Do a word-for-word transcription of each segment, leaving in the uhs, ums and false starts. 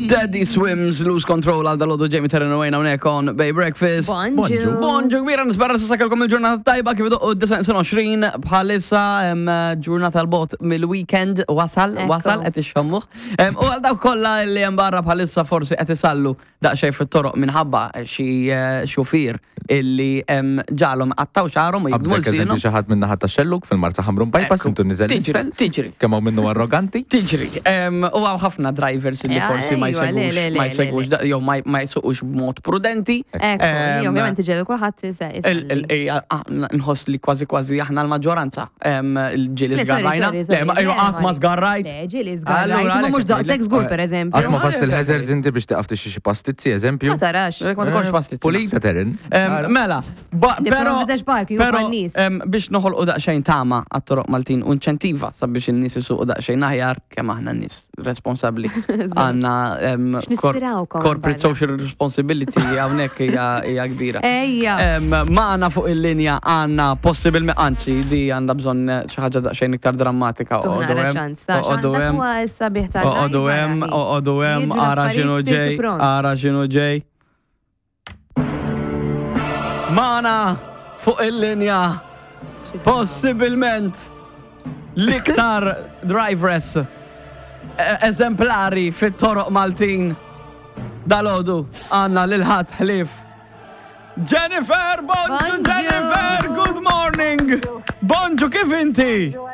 Daddy Swims, Lose Control għal dal-għodu Jamie Terran Wayne hawnhekk on Bay Breakfast. Bonġu. Bonġu kbira nisperra s-sakalkom il-ġurnata tajba kif idoqqu d-disajn bħalissa ġurnata l-bot mill-weekend wasal, wasal qed ixxammuh. U għal dawk kollha li hemm barra bħalissa forsi qed isallu daqsxejn fit-toroq minħabba xi xufier illi ġalhom qattaw xarhom u jibdmu l-sinhom. Xi ħadd minna ħadd xelluk fil-Marza Ħamrun bypass intu niżel isfel. Tiġri. Kemm hawn minnu arroganti. Tiġri. U għaw ħafna drivers illi forsi ma jsegwux ma jsegwux jew ma jsuqux b'mod prudenti. Ekku, ovvjament iġelu kulħadd nħoss li kważi kważi aħna l-maġġoranza il-ġieli żgarrajna. Qatt ma żgarrajt. Ġieli żgarrajt, ma mhux daqshekk żgur pereżempju. Qatt ma fast il-hazards inti biex taqaf tixi xi pastizzi eżempju. Ma tarax. Ma tkunx pastizzi. Pulita Terran. Mela, però biex noħolqu daqsxejn tama għat-toroq Maltin u inċentiva sabiex in-nies isuqu daqsxejn aħjar kemm aħna n-nies responsabbli għandna corporate social responsibility hawnhekk hija kbira. Ejja. Magħna fuq il-linja għandna possibilment anzi di għandha bżonn xi ħaġa daqsxejn iktar drammatika. Oqgħodu hemm. Oqgħodu hemm. Oqgħodu hemm, oqgħodu hemm, ara x'inhu ġej, ara x'inhu ġej. Magħna fuq il-linja possibilment l-iktar driveress eżemplari fit-toroq Maltin dal-għodu għanna l-ħat ħlif. Jennifer, bonġu, Jennifer, good morning. Bonġu, kif inti?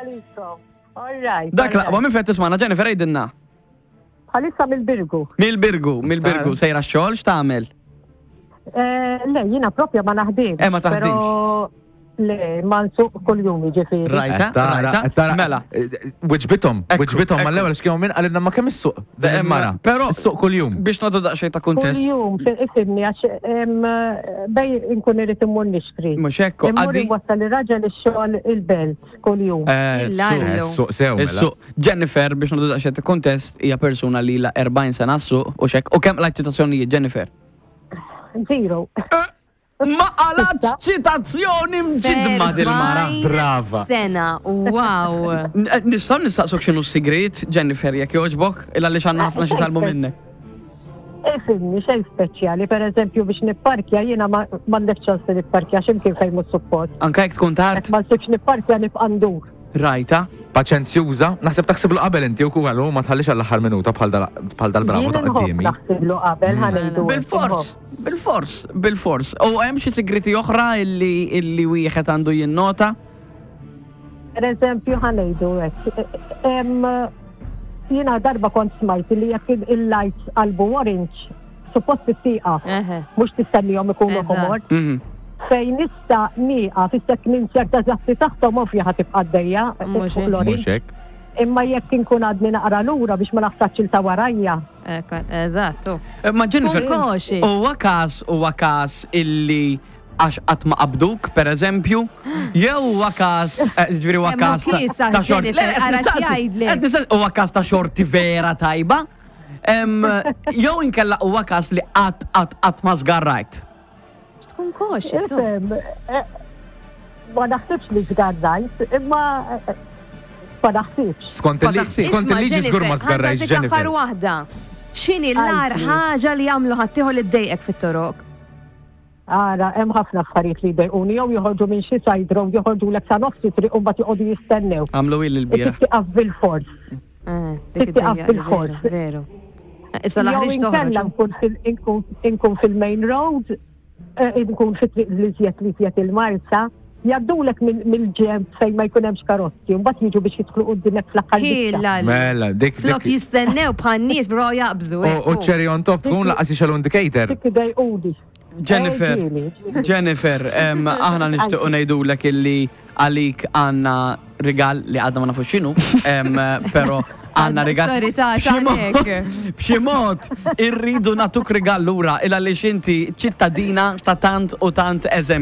Dak laqba, minn fett tismana, Jennifer, ejdinna? Għalissa mil-Birgu. Mil-Birgu, mil-Birgu, sejra xogħol x'tagħmel? Le, jina propja ma naħdimx. Eh, ma taħdimx. Le, ma nsuq kull-jum ġifiri. Rajta, rajta. Mela. Wiġbitom, wiġbitom ma l-ewwel x'kienu minn għalilna ma kemm issuq. Mara. Però issuq kull-jum. Biex nagħtu daqsxejn ta' kuntest. Kull-jum, ifimni għax bej inkun irid immur nixtri. Mhux hekk għaddi. Immur wassal ir-raġel ix-xogħol il-belt kull-jum. Issuq sew mela. Issuq. Jennifer biex nagħtu daqsxejn ta' kuntest hija persuna li la erbgħin sena ssuq u xekk. U kemm l-eċitazzjonijiet Jennifer? Zero. Ma għalat ċitazzjoni mġidma dil-mara. Brava. Sena, wow. Nistaw nistaqsuk xinu s-sigrit, Jennifer, jek joġbok, illa li xanna ħafna xi talbu minnek. Efimni, xej speċjali, per eżempju biex nipparkja, jena ma ndefx ċans nipparkja ximkien fejn mu support. Anka jek tkun tard? Ma sibx nipparkja nibqandur. Rajta. Paċenzjuża, naħseb taħsiblu qabel inti u kuħallu ma tħallix għall-aħħar minuta bħal dal-bravo ta' qaddimi. Naħsiblu qabel ħanejdu. Bil-fors, bil-fors, bil-fors. U hemm xi sigriti oħra illi illi wieħed għandu jinnota? Per eżempju ħanejdu hekk. Jiena darba kont smajt li jekk il-lights qalbu orange, suppost tieqaf. Mhux tistennihom ikunu komod. Fejn nista' nieqaf issek minn ċerta ġasti taħtom ovvja ħatibqa' għaddejja fuq l-orange. Imma jekk inkun għadni naqra lura biex ma naħsax il ta' warajja. Eżattu. Ma Jennifer, huwa każ huwa każ illi għax qatt ma qabduk, pereżempju, jew huwa każ, ġifieri huwa każ ta' xorti. Huwa każ ta' xorti vera tajba. Jew inkella huwa każ li qatt qatt qatt ma żgarrajt. Tkun koxi, so. Ma naħsibx li żgarrajt, imma ma naħsibx. Skont il-liġi żgur ma żgarrajx Jennifer. Aħħar waħda. X'inhi l-ar ħaġa li jagħmlu ħaddieħor li ddejqek fit-toroq? Ara, hemm ħafna affarijiet li jdejquni jew joħorġu minn xi side road joħorġulek sa nofsi triq u mbagħad joqogħdu jistennew. Għamlu il l-bira. Tittiqaf bil-fors. Tittiqaf bil-fors. Veru. Issa l-aħriġ toħroġ. Inkun fil-main road, inkun fit-triq li tiet il-Marsa, jaddulek mill-ġemp fejn ma jkun hemmx karozzi, u mbagħad jiġu biex jidħlu quddiemek fl-aħħar. Mela, dik flok jistennew bħal nies bro jaqbżu. U cherry on top tkun laqas ixel indicator. Dik idejqudi. Jennifer, Jennifer, aħna nixtiequ ngħidulek illi għalik għandna rigal li għadna ma nafux x'inhu, però għanna rigal. Sorry, ta' b'xi mod irridu natuk rigal lura il għaliex inti ċittadina ta' tant u tant eżempju.